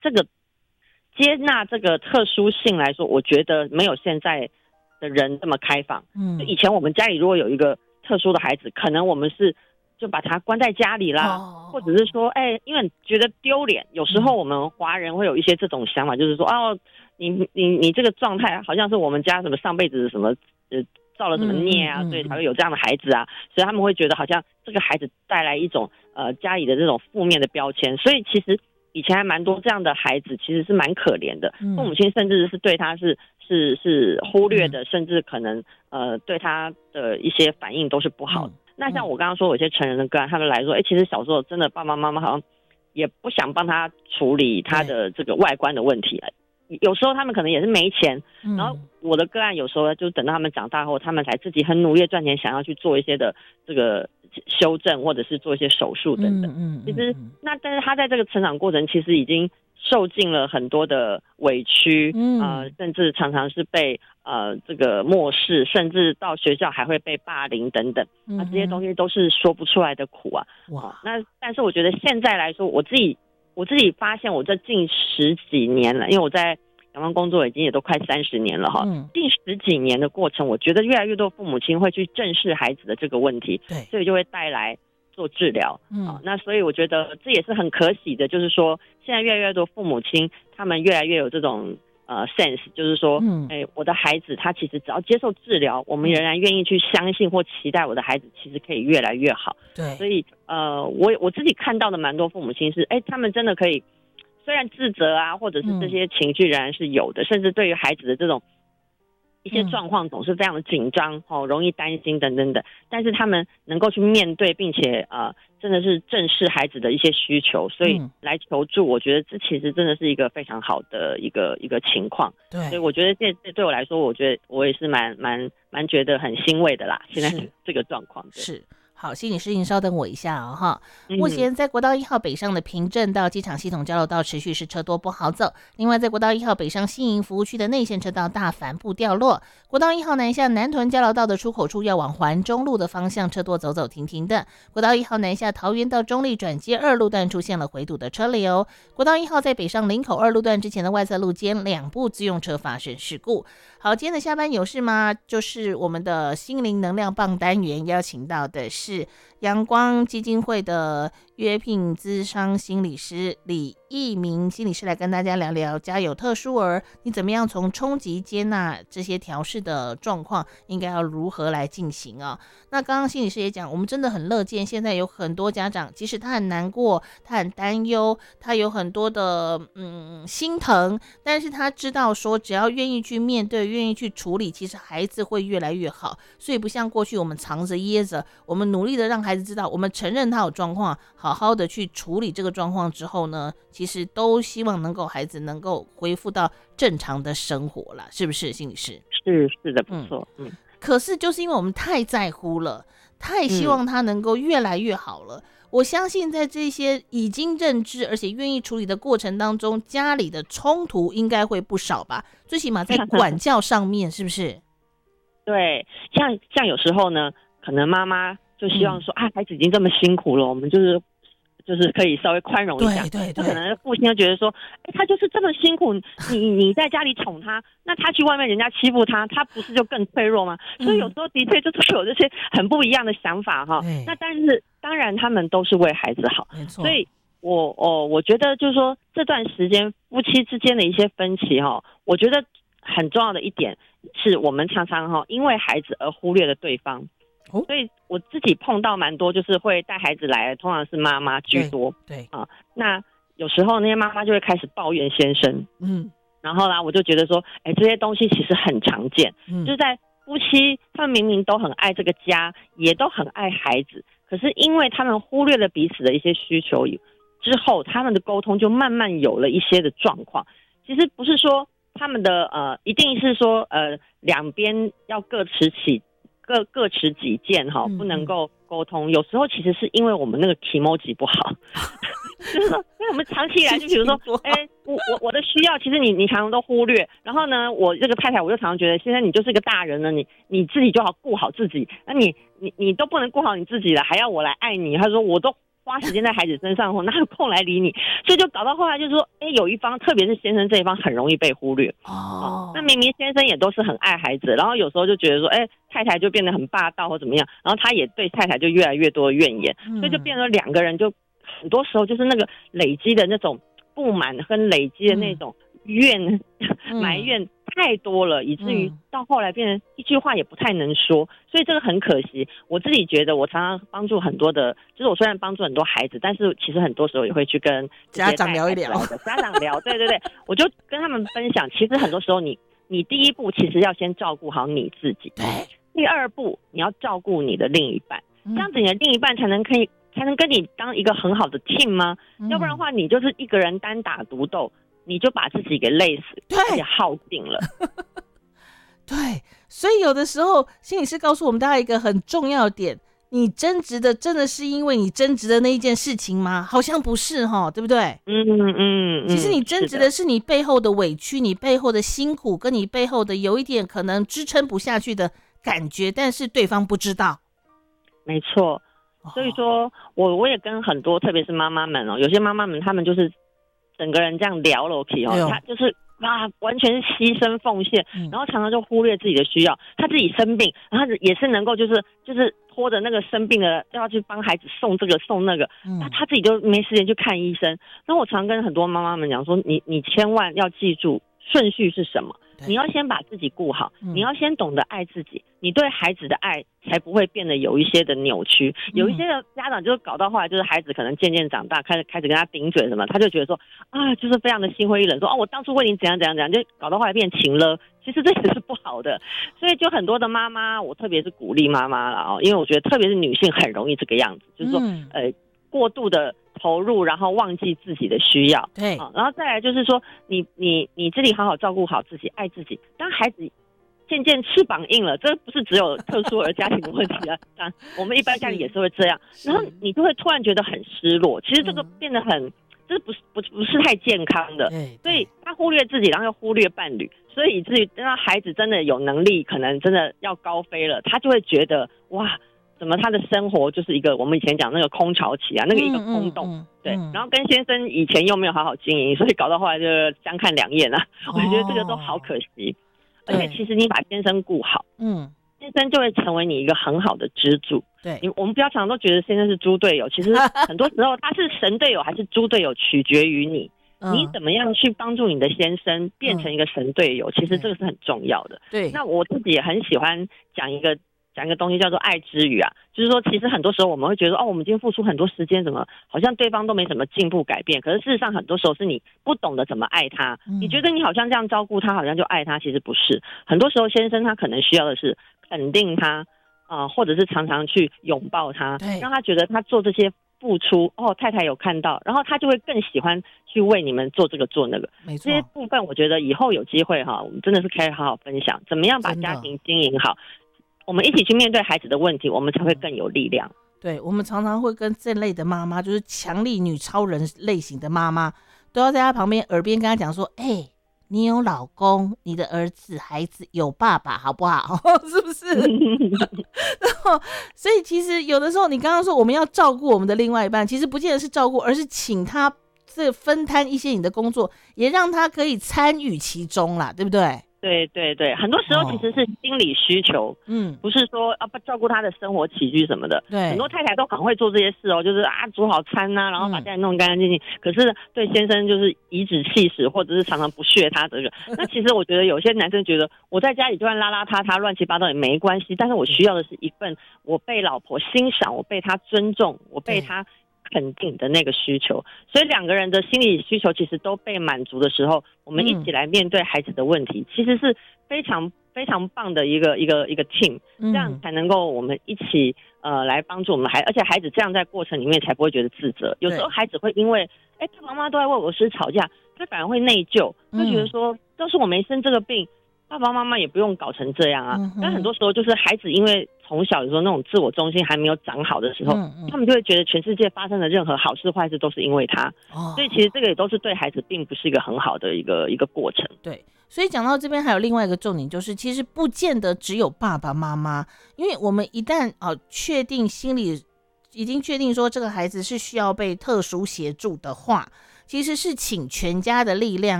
这个接纳这个特殊性来说，我觉得没有现在的人这么开放。就以前我们家里如果有一个特殊的孩子，可能我们是就把他关在家里啦，或者是说，因为觉得丢脸。有时候我们华人会有一些这种想法，就是说，你这个状态好像是我们家什么上辈子什么造了什么孽啊，所以才会有这样的孩子啊，所以他们会觉得好像这个孩子带来一种家里的这种负面的标签。所以其实以前还蛮多这样的孩子，其实是蛮可怜的，父母亲甚至是对他是忽略的，甚至可能对他的一些反应都是不好的。那像我刚刚说有些成人的个案，他们来说，其实小时候真的爸爸妈妈好像也不想帮他处理他的这个外观的问题。有时候他们可能也是没钱，然后我的个案有时候就等到他们长大后，他们才自己很努力赚钱，想要去做一些的这个修正，或者是做一些手术等等。其实但是他在这个成长过程其实已经受尽了很多的委屈，甚至常常是被这个漠视，甚至到学校还会被霸凌等等。这些东西都是说不出来的苦啊。那但是我觉得现在来说，我自己发现，我这近10几年了，因为我在阳光工作已经也都快30年了哈。近10几年的过程，我觉得越来越多父母亲会去正视孩子的这个问题，所以就会带来做治疗。那所以我觉得这也是很可喜的，就是说现在越来越多父母亲他们越来越有这种sense， 就是说我的孩子他其实只要接受治疗，我们仍然愿意去相信或期待我的孩子其实可以越来越好。所以我自己看到的蛮多父母亲是他们真的可以，虽然自责啊或者是这些情绪仍然是有的，甚至对于孩子的这种一些状况总是非常的紧张，容易担心等等的，但是他们能够去面对，并且真的是正视孩子的一些需求，所以来求助，我觉得这其实真的是一个非常好的一个情况。所以我觉得这对我来说，我觉得我也是蛮觉得很欣慰的啦，现在这个状况。 是。好，心理师您稍等我一下哈。目前在国道1号北上的平镇到机场系统交流道持续是车多不好走，另外在国道1号北上新营服务区的内线车道大帆布掉落，国道1号南下南屯交流道的出口处要往环中路的方向车多走走停停的，国道1号南下桃园到中坜转接2路段出现了回堵的车流，国道1号在北上林口2路段之前的外侧路肩2部自用车发生事故。好，今天的下班有事吗？就是我们的心灵能量棒单元邀请到的是阳光基金会的约聘咨商心理师李义明心理师来跟大家聊聊家有特殊儿，你怎么样从冲击接纳这些调试的状况应该要如何来进行啊？那刚刚心理师也讲，我们真的很乐见现在有很多家长，即使他很难过，他很担忧，他有很多的心疼，但是他知道说只要愿意去面对，愿意去处理，其实孩子会越来越好。所以不像过去我们藏着掖着，我们努力的让孩子知道，我们承认他有状况，好好的去处理这个状况之后呢，其实都希望能够孩子能够恢复到正常的生活啦，是不是心理师？ 是的，不错。 可是就是因为我们太在乎了，太希望他能够越来越好了。我相信在这些已经认知而且愿意处理的过程当中，家里的冲突应该会不少吧，最起码在管教上面是不是？ 对，像有时候呢，可能妈妈就希望说孩子已经这么辛苦了，我们就是可以稍微宽容一下。对，可能父亲就觉得说他就是这么辛苦，你在家里宠他，那他去外面人家欺负他不是就更脆弱吗？所以有时候的确就是有这些很不一样的想法哈。那但是当然他们都是为孩子好，所以我觉得就是说这段时间夫妻之间的一些分歧哈，我觉得很重要的一点是我们常常因为孩子而忽略了对方。所以我自己碰到蛮多就是会带孩子来的，通常是妈妈居多。对那有时候那些妈妈就会开始抱怨先生。然后啦我就觉得说这些东西其实很常见。就是在夫妻他们明明都很爱这个家，也都很爱孩子，可是因为他们忽略了彼此的一些需求之后，他们的沟通就慢慢有了一些的状况。其实不是说他们的一定是说两边要各持己见不能够沟通。有时候其实是因为我们那个 kimoji 不好就是说因为我们长期以来就比如说我的需要其实你常常都忽略，然后呢我这个太太我就常常觉得现在你就是个大人了，你自己就好顾好自己，那你都不能顾好你自己了，还要我来爱你。他说我都花时间在孩子身上后，哪有空来理你？所以就搞到后来就是说，有一方，特别是先生这一方很容易被忽略。那明明先生也都是很爱孩子，然后有时候就觉得说，太太就变得很霸道或怎么样，然后他也对太太就越来越多的怨言，所以就变成两个人就很多时候就是那个累积的那种不满跟累积的那种埋怨太多了，以至于到后来变成一句话也不太能说，所以这个很可惜。我自己觉得我常常帮助很多的，就是我虽然帮助很多孩子，但是其实很多时候也会去跟家长聊一聊， 家长聊，对对对，我就跟他们分享，其实很多时候你第一步其实要先照顾好你自己， 对， 第二步你要照顾你的另一半，这样子你的另一半才能跟你当一个很好的 team 吗？要不然的话你就是一个人单打独斗，你就把自己给累死，而且耗尽了。 对，所以有的时候心理师告诉我们大家一个很重要的点，你争执的真的是因为你争执的那一件事情吗？好像不是齁，对不对？其实你争执的是你背后的委屈，你背后的辛苦，跟你背后的有一点可能支撑不下去的感觉，但是对方不知道。 没错，所以说我也跟很多特别是妈妈们有些妈妈们她们就是整个人这样聊了她就是完全是牺牲奉献，然后常常就忽略自己的需要，她自己生病，然后也是能够就是拖着那个生病的要去帮孩子送这个送那个，那她自己就没时间去看医生。然后我常跟很多妈妈们讲说，你千万要记住顺序是什么，你要先把自己顾好，你要先懂得爱自己，你对孩子的爱才不会变得有一些的扭曲。有一些的家长就搞到后来，就是孩子可能渐渐长大，开始跟他顶嘴什么，他就觉得说就是非常的心灰意冷，说我当初为你怎样怎样怎样，就搞到后来变情了。其实这也是不好的，所以就很多的妈妈，我特别是鼓励妈妈啦因为我觉得特别是女性很容易这个样子，就是说过度的投入，然后忘记自己的需要。 对， 然后再来就是说，你自己好好照顾好自己，爱自己。当孩子渐渐翅膀硬了，这不是只有特殊儿家庭的问题啊，我们一般家里也是会这样。然后你就会突然觉得很失落，其实这个变得很，这不是太健康的。所以他忽略自己，然后又忽略伴侣，所以以至于等到孩子真的有能力，可能真的要高飞了，他就会觉得哇。怎么他的生活就是一个我们以前讲那个空巢期啊，那个一个空洞，对，然后跟先生以前又没有好好经营，所以搞到后来就相看两厌啊。我觉得这个都好可惜，而且其实你把先生顾好，先生就会成为你一个很好的支柱。 对， 我们不要常常都觉得先生是猪队友，其实很多时候他是神队友还是猪队友，取决于你。你怎么样去帮助你的先生变成一个神队友，其实这个是很重要的。 对， 那我自己也很喜欢讲一个东西叫做爱之语啊，就是说其实很多时候我们会觉得我们今天付出很多时间，怎么好像对方都没什么进步改变，可是事实上很多时候是你不懂得怎么爱他，你觉得你好像这样照顾他好像就爱他，其实不是。很多时候先生他可能需要的是肯定他或者是常常去拥抱他，让他觉得他做这些付出太太有看到，然后他就会更喜欢去为你们做这个做那个。没错，这些部分我觉得以后有机会我们真的是可以好好分享怎么样把家庭经营好，我们一起去面对孩子的问题，我们才会更有力量。 对，我们常常会跟这类的妈妈，就是强力女超人类型的妈妈，都要在她旁边耳边跟她讲说你有老公，你的儿子孩子有爸爸好不好是不是然后所以其实有的时候你刚刚说我们要照顾我们的另外一半，其实不见得是照顾，而是请他分摊一些你的工作，也让他可以参与其中啦，对不对？ 对对对，很多时候其实是心理需求，不是说不照顾他的生活起居什么的。对，很多太太都很会做这些事就是煮好餐然后把家里弄干干净净。可是对先生就是颐指气使，或者是常常不屑他这个。那其实我觉得有些男生觉得我在家里就算邋邋遢遢、乱七八糟也没关系，但是我需要的是一份我被老婆欣赏，我被他尊重，我被他肯定的那个需求。所以两个人的心理需求其实都被满足的时候，我们一起来面对孩子的问题，其实是非常非常棒的一个 team， 这样才能够我们一起来帮助我们而且孩子这样在过程里面才不会觉得自责。有时候孩子会因为爸爸妈妈都在为我的事吵架，他反而会内疚，会觉得说要是我没生这个病，爸爸妈妈也不用搞成这样啊。但很多时候就是孩子因为从小有时候那种自我中心还没有长好的时候，他们就会觉得全世界发生的任何好事坏事都是因为他，所以其实这个也都是对孩子并不是一个很好的一个过程。 对，所以讲到这边还有另外一个重点，就是其实不见得只有爸爸妈妈，因为我们一旦确定心理已经确定说这个孩子是需要被特殊协助的话，其实是请全家的力量